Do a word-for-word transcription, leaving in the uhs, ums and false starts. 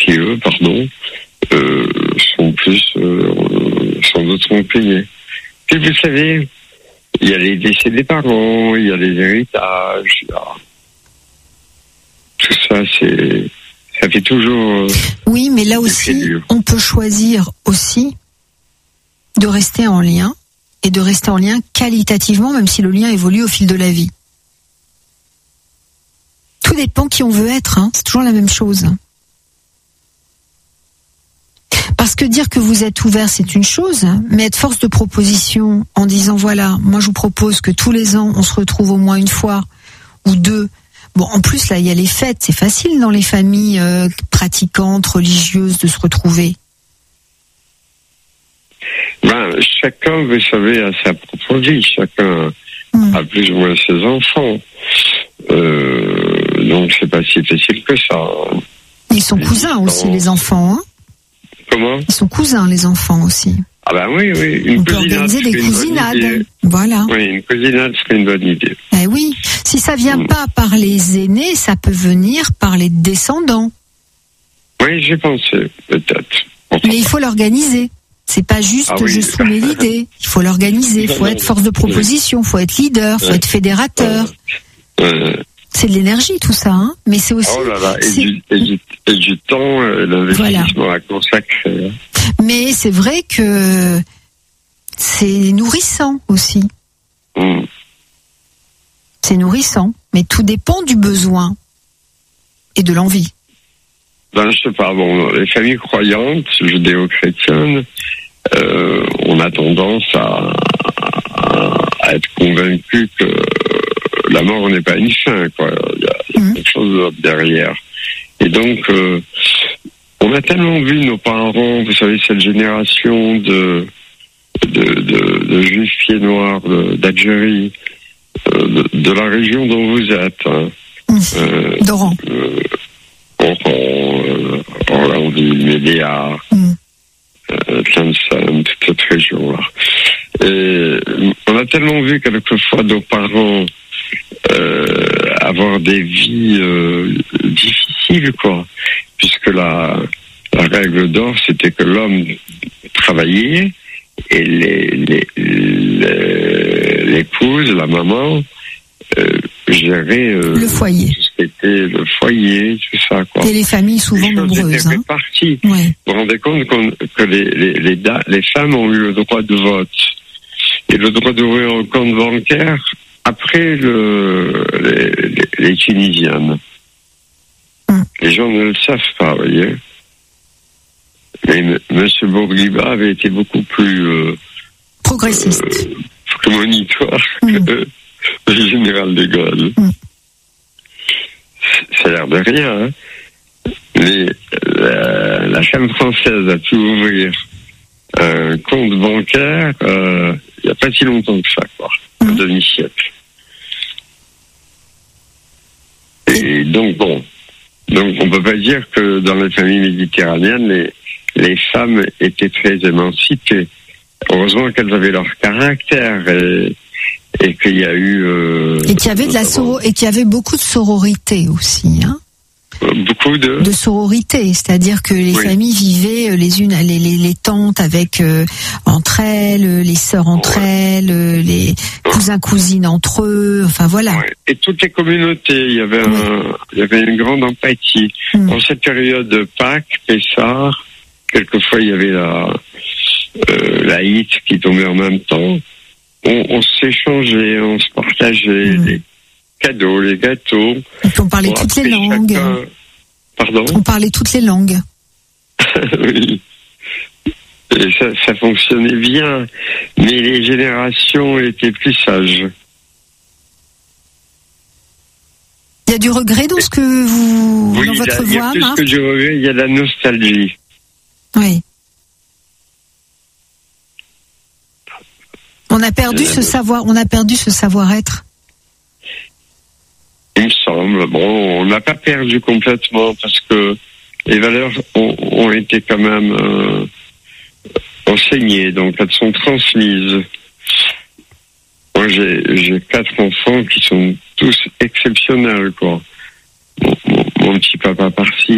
qui eux, pardon, euh, sont plus, euh, sans doute rancuniers. Puis vous savez, il y a les décès des parents, il y a les héritages, il y a... tout ça, c'est, ça fait toujours. Euh, oui, mais là aussi, on peut choisir aussi de rester en lien et de rester en lien qualitativement, même si le lien évolue au fil de la vie. Tout dépend qui on veut être, hein. C'est toujours la même chose. Parce que dire que vous êtes ouvert, c'est une chose, mais être force de proposition en disant voilà, moi je vous propose que tous les ans on se retrouve au moins une fois ou deux. Bon, en plus là il y a les fêtes, c'est facile dans les familles euh, pratiquantes, religieuses de se retrouver. Ben, chacun, vous savez, a sa propre vie, chacun mmh. a plus ou moins ses enfants. Euh, donc c'est pas si facile que ça. Ils sont cousins aussi, les enfants, hein. Comment ? Ils sont cousins, les enfants aussi. Ah ben oui, oui. Une On peut organiser des cousinades. Voilà. Oui, une cousinade serait une bonne idée. Eh oui. Si ça vient mmh. pas par les aînés, ça peut venir par les descendants. Oui, j'ai pensé, peut-être. Enfin. Mais il faut l'organiser. C'est pas juste ah oui. je soumets l'idée. Il faut l'organiser. Il faut être force de proposition. Il faut être leader. Il faut être fédérateur. Euh, C'est de l'énergie tout ça, hein. Mais c'est aussi. Oh là là, et, du, et, du, et du temps, euh, l'investissement voilà. à consacrer. Mais c'est vrai que c'est nourrissant aussi. Mm. C'est nourrissant, mais tout dépend du besoin et de l'envie. Ben, je sais pas, bon, les familles croyantes, judéo-chrétiennes, euh, on a tendance à, à, à être convaincus que la mort n'est pas une fin, quoi. Il y a, il y a mmh. quelque chose derrière. Et donc, euh, on a tellement vu nos parents, vous savez, cette génération de de, de, de juifs pieds noirs de, d'Algérie, euh, de, de la région dont vous êtes. Hein. Mmh. Euh, Doran. Euh, Oran, euh, Orlandie, Médéa, mmh. euh, Tlemcen, toute cette région-là. Et on a tellement vu quelquefois nos parents Euh, avoir des vies euh, difficiles, quoi, puisque la, la règle d'or, c'était que l'homme travaillait et les, les, les, l'épouse, la maman, euh, gérait euh, le foyer, tout ce qui était le foyer, tout ça, quoi. Et les familles souvent les nombreuses. Hein. Réparties. Ouais. Vous vous rendez compte qu'on, que les, les, les, da- les femmes ont eu le droit de vote et le droit d'ouvrir un compte bancaire après le, les, les, les Tunisiennes. Mm. Les gens ne le savent pas, vous voyez. Mais M. Bourguiba avait été beaucoup plus euh, progressiste, euh, prémonitoire mm. que le général de Gaulle. Mm. Ça a l'air de rien, hein. Mais la, la femme française a pu ouvrir un compte bancaire euh, il n'y a pas si longtemps que ça, quoi. Un mmh. demi-siècle. Et donc, bon, donc on peut pas dire que dans les familles méditerranéennes, les, les femmes étaient très émancipées. Heureusement qu'elles avaient leur caractère et, et qu'il y a eu... Euh, et qu'il y avait de la soro- et qu'il y avait beaucoup de sororité aussi, hein. Beaucoup de... de sororité, c'est-à-dire que les oui. familles vivaient les unes, les, les, les tantes avec euh, entre elles, les sœurs entre ouais. elles, les cousins cousines entre eux, enfin voilà. Ouais. Et toutes les communautés, il y avait ouais. un, il y avait une grande empathie. Mm. En cette période de Pâques, Pessah, quelquefois il y avait la euh, la Hit qui tombait en même temps. On, on s'échangeait, on se partageait mm. les cadeaux, les gâteaux. Et puis on parlait toutes les langues. Chacun... Pardon ? On parlait toutes les langues. Oui. Et ça, ça fonctionnait bien. Mais les générations étaient plus sages. Il y a du regret dans ce que vous... Oui, dans votre il y a, voix, il y a Marc ? plus que du regret, il y a de la nostalgie. Oui. On a perdu ce savoir, on a perdu ce savoir-être. Il me semble. Bon, on n'a pas perdu complètement parce que les valeurs ont, ont été quand même euh, enseignées, donc elles sont transmises. Moi, j'ai, j'ai quatre enfants qui sont tous exceptionnels, quoi. Mon, mon, mon petit papa par-ci,